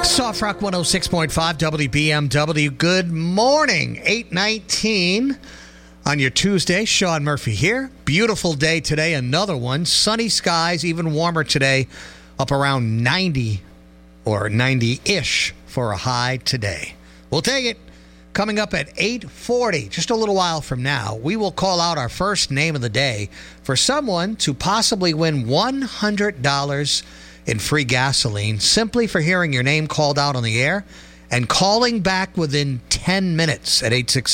Soft Rock 106.5 WBMW. Good morning. 8:19 on your Tuesday. Sean Murphy here. Beautiful day today. Another one. Sunny skies, even warmer today. Up around 90 or 90-ish for a high today. We'll take it. Coming up at 8:40, just a little while from now, we will call out our first name of the day for someone to possibly win $100 in free gasoline simply for hearing your name called out on the air and calling back within 10 minutes at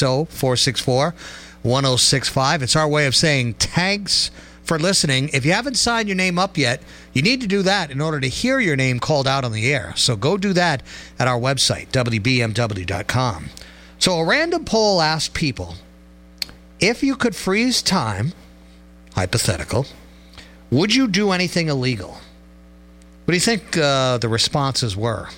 860-464-1065. It's our way of saying thanks for listening. If you haven't signed your name up yet, you need to do that in order to hear your name called out on the air. So go do that at our website, WBMW.com. So a random poll asked people, if you could freeze time, hypothetical, would you do anything illegal? What do you think the responses were?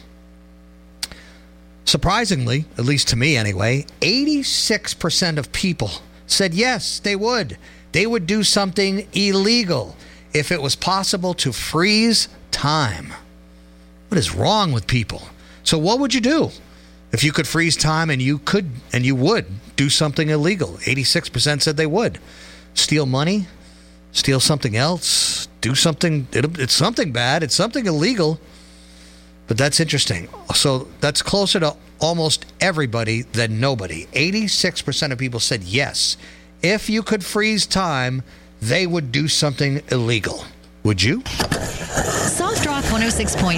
Surprisingly, at least to me anyway, 86% of people said yes, they would. They would do something illegal if it was possible to freeze time. What is wrong with people? So what would you do if you could freeze time and you would do something illegal? 86% said they would. Steal money? Steal something else? Do something, it's something bad, it's something illegal, but that's interesting. So that's closer to almost everybody than nobody. 86% of people said yes. If you could freeze time, they would do something illegal. Would you? Soft Rock 106.5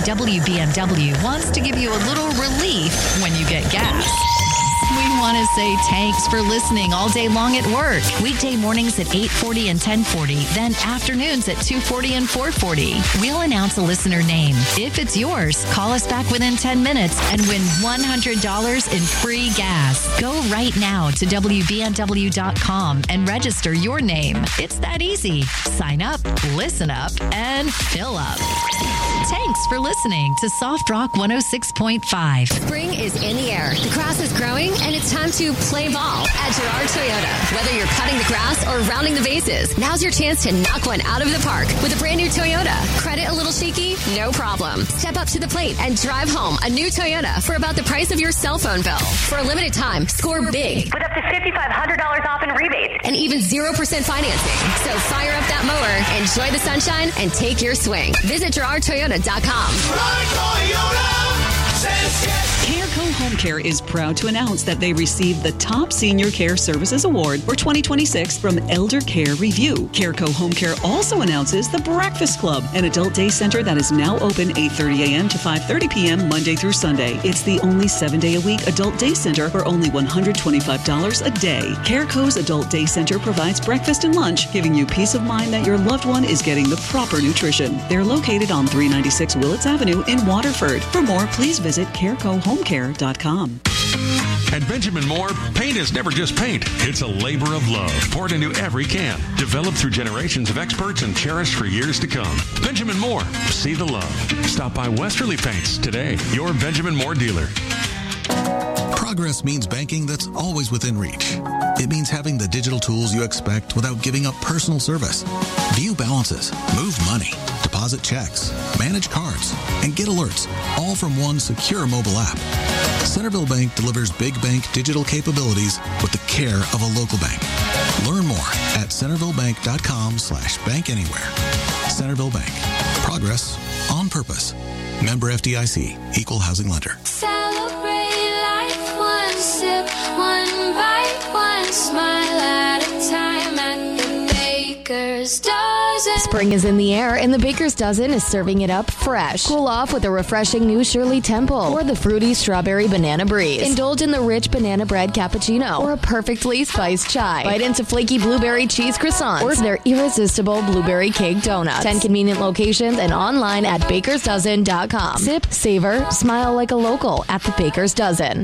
WBMW wants to give you a little relief when you get gas. We want to say thanks for listening all day long at work. Weekday mornings at 8:40 and 10:40, then afternoons at 2:40 and 4:40. We'll announce a listener name. If it's yours, call us back within 10 minutes and win $100 in free gas. Go right now to WBMW.com and register your name. It's that easy. Sign up, listen up, and fill up. Thanks for listening to Soft Rock 106.5. Spring is in the air. The grass is growing, and it's time to play ball at Girard Toyota. Whether you're cutting the grass or rounding the bases, now's your chance to knock one out of the park with a brand new Toyota. Credit a little shaky? No problem. Step up to the plate and drive home a new Toyota for about the price of your cell phone bill. For a limited time, score big with up to $5,500 off in rebates and even 0% financing. So fire up that mower, enjoy the sunshine, and take your swing. Visit GirardToyota.com. Careco Home Care is proud to announce that they received the Top Senior Care Services Award for 2026 from Elder Care Review. Careco Home Care also announces the Breakfast Club, an adult day center that is now open 8:30 a.m. to 5:30 p.m. Monday through Sunday. It's the only 7-day-a-week adult day center for only $125 a day. Careco's Adult Day Center provides breakfast and lunch, giving you peace of mind that your loved one is getting the proper nutrition. They're located on 396 Willits Avenue in Waterford. For more, please visit CarecoHomeCare.com. At Benjamin Moore, paint is never just paint. It's a labor of love poured into every can, developed through generations of experts and cherished for years to come. Benjamin Moore, see the love. Stop by Westerly Paints today, your Benjamin Moore dealer. Progress means banking that's always within reach. It means having the digital tools you expect without giving up personal service. View balances, move money, deposit checks, manage cards, and get alerts, all from one secure mobile app. Centerville Bank delivers big bank digital capabilities with the care of a local bank. Learn more at centervillebank.com/bankanywhere. Centerville Bank. Progress on purpose. Member FDIC. Equal housing lender. Celebrate life, one sip, one bite, one smile at a time at the Baker's Dozen. Spring is in the air, and the Baker's Dozen is serving it up fresh. Cool off with a refreshing new Shirley Temple or the fruity strawberry banana breeze. Indulge in the rich banana bread cappuccino or a perfectly spiced chai. Bite into flaky blueberry cheese croissants or their irresistible blueberry cake donuts. 10 convenient locations and online at bakersdozen.com. Sip, savor, smile like a local at the Baker's Dozen.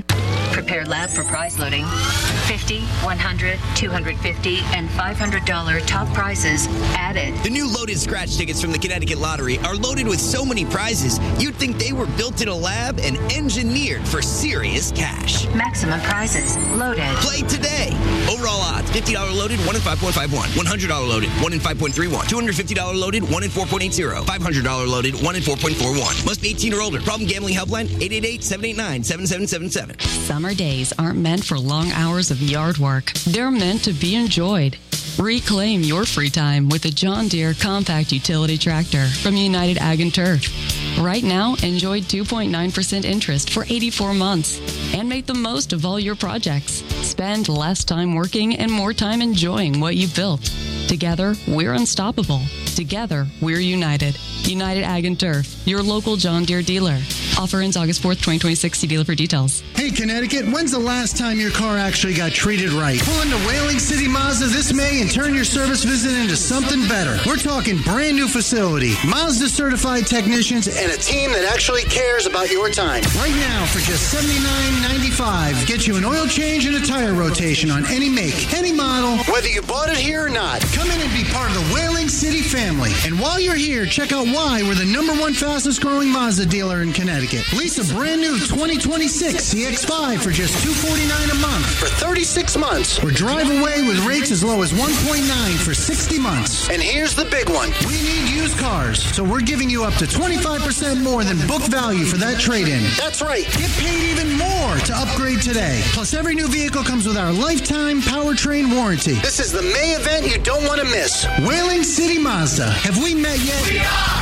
Prepare lab for prize loading. $50, $100, $250, and $500 top prizes added. The new loaded scratch tickets from the Connecticut Lottery are loaded with so many prizes, you'd think they were built in a lab and engineered for serious cash. Maximum prizes loaded. Play today. Overall odds, $50 loaded, 1 in 5.51. $100 loaded, 1 in 5.31. $250 loaded, 1 in 4.80. $500 loaded, 1 in 4.41. Must be 18 or older. Problem gambling helpline, 888-789-7777. Summer days aren't meant for long hours of yard work. They're meant to be enjoyed. Reclaim your free time with a John Deere compact utility tractor from United Ag and Turf. Right now, enjoy 2.9% interest for 84 months and make the most of all your projects. Spend less time working and more time enjoying what you've built. Together, we're unstoppable. Together, we're united. United Ag and Turf, your local John Deere dealer. Offer ends August 4th, 2026. See dealer for details. Hey, Connecticut, when's the last time your car actually got treated right? Pull into Whaling City Mazda this May and turn your service visit into something better. We're talking brand new facility, Mazda certified technicians, and a team that actually cares about your time. Right now, for just $79.95, get you an oil change and a tire rotation on any make, any model, whether you bought it here or not. Come in and be part of the Whaling City family. And while you're here, check out why we're the #1 fastest growing Mazda dealer in Connecticut. Lease a brand new 2026 CX-5 for just $249 a month for 36 months. Or drive away with rates as low as 1.9 for 60 months. And here's the big one. We need used cars, so we're giving you up to 25% more than book value for that trade-in. That's right. Get paid even more to upgrade today. Plus, every new vehicle comes with our lifetime powertrain warranty. This is the May event you don't want to miss. Whaling City Mazda. Have we met yet? We are!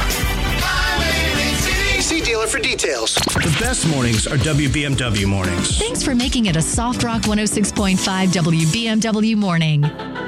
See dealer for details. The best mornings are WBMW mornings. Thanks for making it a Soft Rock 106.5 WBMW morning.